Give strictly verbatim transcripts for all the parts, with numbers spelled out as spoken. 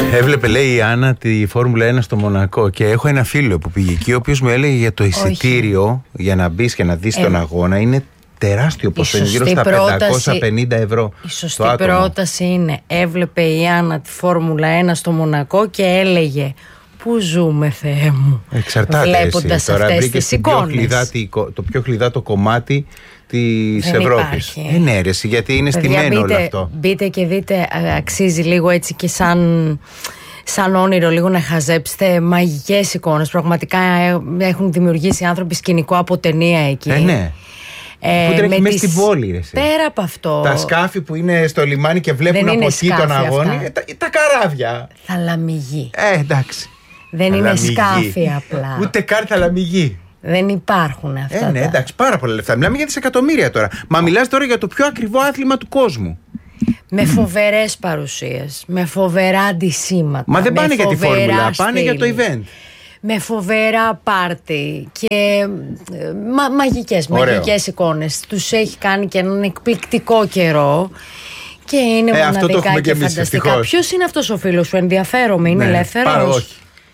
Έβλεπε, λέει η Άννα, τη Φόρμουλα ένα στο Μονακό και έχω ένα φίλο που πήγε εκεί, ο οποίος μου έλεγε για το εισιτήριο. Όχι. Για να μπεις και να δεις ε, τον αγώνα είναι τεράστιο ποσό, είναι γύρω στα πεντακόσια πενήντα ευρώ. Η σωστή πρόταση είναι, έβλεπε η Άννα τη Φόρμουλα ένα στο Μονακό και έλεγε πού ζούμε, Θεέ μου. Εξαρτάται. Βλέποντας αυτές τις εικόνες. Το πιο χλιδάτο κομμάτι της Ευρώπης. Ε, ναι, ρε, γιατί είναι στημένο όλο αυτό. Μπείτε και δείτε, αξίζει λίγο έτσι και σαν, σαν όνειρο λίγο να χαζέψετε μαγικές εικόνες. Πραγματικά έχουν δημιουργήσει άνθρωποι σκηνικό από ταινία εκεί. Ε, ναι. Ε, που τρέχει μέσα στην πόλη, ρε. Πέρα από αυτό. Τα σκάφη που είναι στο λιμάνι και βλέπουν από εκεί τον αγώνα. Τα, τα καράβια. Θαλαμιγή. Ε, εντάξει. Δεν θαλαμιγή. Είναι σκάφη απλά. Ούτε καν θαλαμιγή. Δεν υπάρχουν αυτά. Ε, ναι, εντάξει, πάρα πολλά λεφτά. Μιλάμε για δισεκατομμύρια τώρα. Μα μιλάς τώρα για το πιο ακριβό άθλημα του κόσμου. Με φοβερές παρουσίες, με φοβερά αντισήματα. Μα δεν πάνε για τη φόρμουλα, πάνε για το event. Με φοβερά πάρτι και μα, μαγικές, μαγικές εικόνες. Τους έχει κάνει και έναν εκπληκτικό καιρό. Και είναι ε, μοναδικά και, και φανταστικά. Ποιος είναι αυτός ο φίλος σου, ενδιαφέρομαι, είναι ναι, ελεύθερος? Πάρα όχι.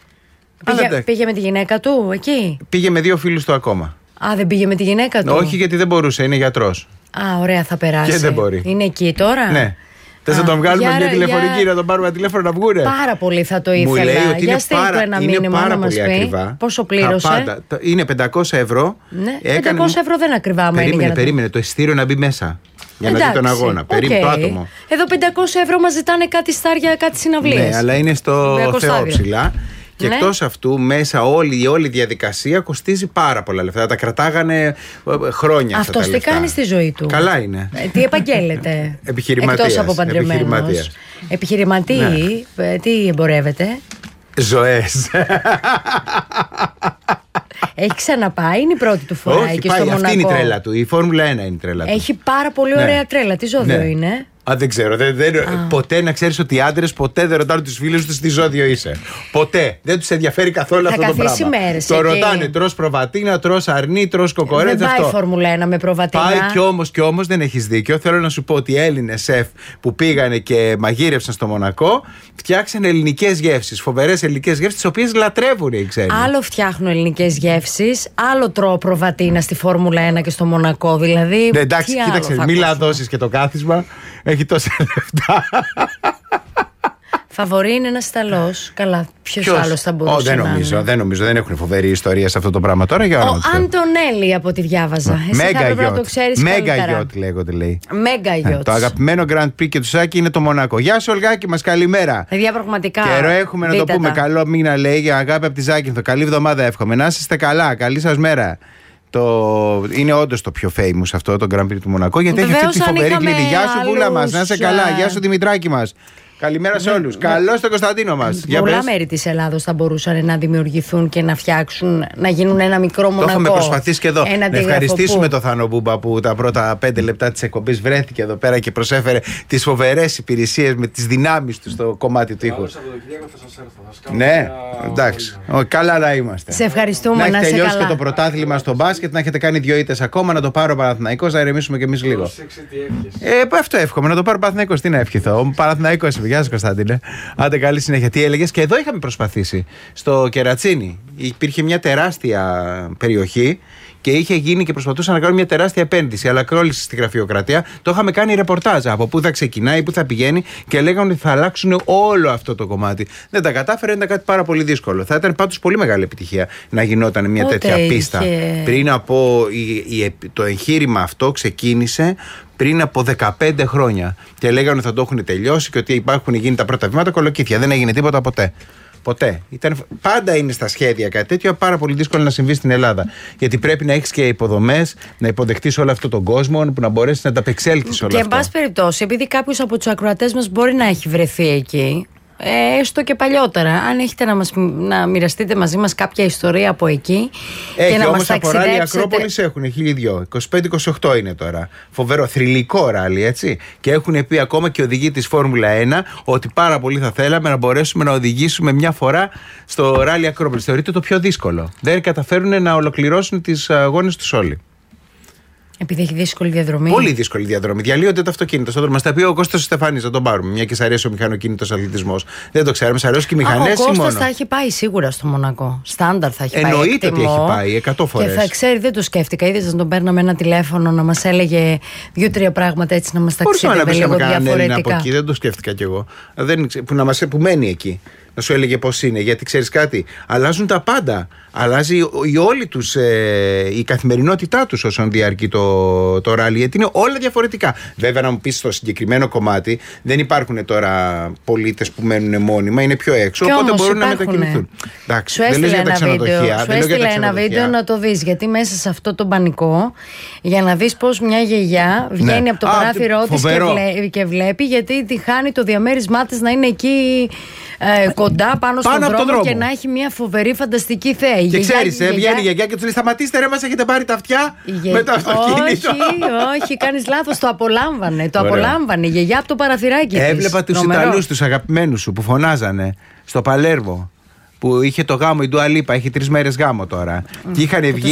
Πήγε, πήγε με τη γυναίκα του εκεί? Πήγε με δύο φίλους του ακόμα. Α, δεν πήγε με τη γυναίκα του? Όχι, γιατί δεν μπορούσε, είναι γιατρός. Α, ωραία, θα περάσει. Και δεν μπορεί. Είναι εκεί τώρα? Ναι. Θες να τον βγάλουμε για, μια τηλεφωνική, για... να τον πάρουμε ένα τηλέφωνο να βγούνε? Πάρα πολύ θα το ήθελα. Μου λέει ότι για είναι πάρα, ένα είναι μήνυμα πάρα να μας πολύ πει ακριβά. Πόσο πλήρωσε? Πάντα, είναι πεντακόσια ευρώ. Ναι, έκανε... πεντακόσια ευρώ δεν ακριβά. Περίμενε, είναι περίμενε. Το εισιτήριο να μπει μέσα. Για να Εντάξει, δει τον αγώνα. Okay. Περίμενε το άτομο. Εδώ πεντακόσια ευρώ μας ζητάνε κάτι στάρια, κάτι συναυλίες. Ναι, αλλά είναι στο Θεό ψηλά. Και ναι. Εκτός αυτού, μέσα όλη η όλη διαδικασία κοστίζει πάρα πολλά λεφτά. Τα κρατάγανε χρόνια. Αυτός τι κάνει στη ζωή του? Καλά είναι. Ε, τι επαγγέλλεται? Επιχειρηματίας. Εκτός από παντρεμένος. Επιχειρηματή, ναι. Τι εμπορεύεται? Ζωές. Έχει ξαναπάει, είναι η πρώτη του φορά? Όχι, εκεί πάει, στο αυτή Μονακό. είναι η τρέλα του. Η Φόρμουλα ένα είναι η τρέλα του. Έχει πάρα πολύ ωραία ναι. τρέλα. Τι ζώδιο ναι. είναι? Α, δεν ξέρω. Δεν, δεν, ποτέ να ξέρεις ότι οι άντρες ποτέ δεν ρωτάνε τους φίλους τους τι ζώδιο είσαι. Ποτέ. Δεν τους ενδιαφέρει καθόλου θα αυτό το πράγμα. Μέρες το εκεί. Ρωτάνε, τρως προβατίνα, τρως αρνί, τρως κοκορέτσα. Δεν πάει αυτό. Φόρμουλα ένα με προβατίνα. Πάει κι όμως κι όμως δεν έχεις δίκιο. Θέλω να σου πω ότι οι Έλληνες σεφ που πήγανε και μαγείρευσαν στο Μονακό φτιάξαν ελληνικές γεύσεις. Φοβερές ελληνικές γεύσεις, τις οποίες λατρεύουν οι ξένοι. Άλλο φτιάχνουν ελληνικές γεύσεις, άλλο τρώω προβατίνα στη Φόρμουλα ένα και στο Μονακό. Δηλαδή. Ναι, εντάξει, κοίταξε, μην λαδώσεις και το κάθισμα. Έχει τόσα λεφτά. Φαβορί είναι ένας Ιταλός. Καλά, ποιος άλλος θα μπορούσε? Oh, δεν να νομίζω, είναι. δεν νομίζω. Δεν έχουν φοβερή ιστορία σε αυτό το πράγμα τώρα. Για ο Αντωνέλη, από ό,τι διάβαζα. Μέγα γιότ. Μέγα γιότ λέγονται, λέει. Μέγα γιότ. Το αγαπημένο Grand Prix και του Σάκη είναι το Μονακό. Γεια σου, Ολγάκη μας, καλημέρα. Παιδιά, πραγματικά. Καιρό έχουμε να το πούμε. Τα. Καλό μήνα, λέει, για αγάπη από τη Ζάκυνθο. Καλή εβδομάδα εύχομαι. Να είστε καλά. Καλή σας μέρα. Το... Είναι όντως το πιο famous αυτό το Grand Prix του Μονακό, γιατί Βεβαίως έχει αυτή τη φοβερή κλειδί. Γεια σου, Βούλα μας, να είσαι καλά. Γεια σου, Δημητράκη μας. Καλημέρα σε όλους. Καλώς τον Κωνσταντίνο μας. Πολλά μέρη της Ελλάδος θα μπορούσαν να δημιουργηθούν και να φτιάξουν, να γίνουν ένα μικρό Μονακό. Το έχουμε προσπαθήσει και εδώ. Να ευχαριστήσουμε τον Θάνο Μπούμπα που τα πρώτα πέντε λεπτά της εκπομπής βρέθηκε εδώ πέρα και προσέφερε τις φοβερές υπηρεσίες με τις δυνάμεις του στο κομμάτι του ήχου. Ναι, εντάξει. Καλά να είμαστε. Σε ευχαριστούμε. Να έχει τελειώσει και το πρωτάθλημα στο μπάσκετ, να έχετε κάνει δύο ήττες ακόμα, να το πάρει ο Παναθηναϊκός, να ηρεμήσουμε κι εμείς λίγο. Ε, αυτό εύχομαι, να το πάρει ο Παναθηναϊκός. Τι να ευχηθώ. Ο Παναθηναϊκός. Γεια σας, Κωνσταντίνε. Άντε, καλή συνέχεια. Τι έλεγες? Και εδώ είχαμε προσπαθήσει. Στο Κερατσίνι υπήρχε μια τεράστια περιοχή και είχε γίνει και προσπαθούσαν να κάνουν μια τεράστια επένδυση. Αλλά κρόλησε στη γραφειοκρατία. Το είχαμε κάνει ρεπορτάζ από πού θα ξεκινάει, πού θα πηγαίνει και λέγανε ότι θα αλλάξουν όλο αυτό το κομμάτι. Δεν τα κατάφερε, ήταν κάτι πάρα πολύ δύσκολο. Θα ήταν πάντως πολύ μεγάλη επιτυχία να γινόταν μια Ούτε τέτοια είχε... πίστα. Πριν από η, η, το εγχείρημα αυτό ξεκίνησε πριν από δεκαπέντε χρόνια. Και λέγανε ότι θα το έχουν τελειώσει και ότι υπάρχουν γίνει τα πρώτα βήματα, κολοκύθια. Δεν έγινε τίποτα ποτέ. Ποτέ. Ήταν, πάντα είναι στα σχέδια κάτι τέτοιο, πάρα πολύ δύσκολο να συμβεί στην Ελλάδα. Γιατί πρέπει να έχεις και υποδομές, να υποδεχτείς όλο αυτόν τον κόσμο, που να μπορέσεις να ανταπεξέλθεις όλο και αυτό. Και εν πάση περιπτώσει, επειδή κάποιος από τους ακροατές μας μπορεί να έχει βρεθεί εκεί, ε, έστω και παλιότερα, αν έχετε να, μας, να μοιραστείτε μαζί μας κάποια ιστορία από εκεί. Έχει, και να όμως μας από ράλι Ακρόπολης έχουν χίλια δυο, είκοσι πέντε είκοσι οκτώ είναι τώρα. Φοβερό, θρυλικό ράλι, έτσι. Και έχουν πει ακόμα και οδηγοί της Φόρμουλα ένα ότι πάρα πολύ θα θέλαμε να μπορέσουμε να οδηγήσουμε μια φορά στο ράλι Ακρόπολης. Θεωρείται το πιο δύσκολο. Δεν καταφέρουν να ολοκληρώσουν τις αγώνες τους όλοι. Επειδή έχει δύσκολη διαδρομή. Πολύ δύσκολη διαδρομή. Διαλύονται τα αυτοκίνητα στον δρόμο. Μα τα πει ο Κώστας Στεφάνης να τον πάρουμε. Μια και σ' αρέσει ο μηχανοκίνητος αθλητισμός. Δεν το ξέρουμε, σ' αρέσει και οι μηχανές. Ο Κώστας θα έχει πάει σίγουρα στο Μονακό. Στάνταρ θα έχει πάει. Εννοείται ότι έχει πάει εκατό φορές. Και θα ξέρει, δεν το σκέφτηκα. Είδες να τον παίρναμε ένα τηλέφωνο να μας έλεγε δύο-τρία πράγματα έτσι να μας ταξίδευε λίγο διαφορετικά. Από εκεί, δεν το σκέφτηκα κι εγώ. Δεν, που, να μας, που μένει εκεί. Να σου έλεγε πώς είναι. Γιατί ξέρεις κάτι, αλλάζουν τα πάντα. Αλλάζει η όλη τους ε, η καθημερινότητά τους όσον διαρκεί το, το ράλι. Γιατί είναι όλα διαφορετικά. Βέβαια, να μου πεις στο συγκεκριμένο κομμάτι δεν υπάρχουν τώρα πολίτες που μένουν μόνιμα, είναι πιο έξω. Κι οπότε όμως μπορούν υπάρχουνε. να μετακινηθούν. Εντάξει, σου έστειλε δεν ένα βίντεο, σου έστειλε ένα βίντεο να το δεις. Γιατί μέσα σε αυτό το πανικό, για να δεις πως μια γιαγιά βγαίνει ναι. από το παράθυρό της και, βλέ, και βλέπει, γιατί τη χάνει το διαμέρισμά της να είναι εκεί ε, κοντά πάνω, πάνω στον δρόμο, δρόμο και να έχει μια φοβερή φανταστική θέα. Και ξέρεις, ε, βγαίνει η γιαγιά και του λέει: σταματήστε, ρε, μας έχετε πάρει τα αυτιά Γε... με το αυτοκίνητο. Όχι, όχι, κάνεις λάθος. Το απολάμβανε. Το απολάμβανε η γιαγιά από το παραθυράκι. Έβλεπα τους Ιταλούς, τους αγαπημένους σου που φωνάζανε στο Παλέρβο. Που είχε το γάμο η Ντουα Λίπα, έχει τρεις μέρες γάμο τώρα. Mm. Και είχαν βγει